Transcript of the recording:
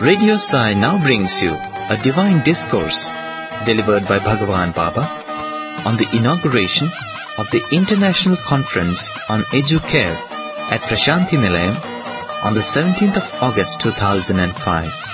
Radio Sai now brings you a divine discourse delivered by Bhagavan Baba on the inauguration of the International Conference on Educare at Prashanthi Nilayam on the 17th of August 2005.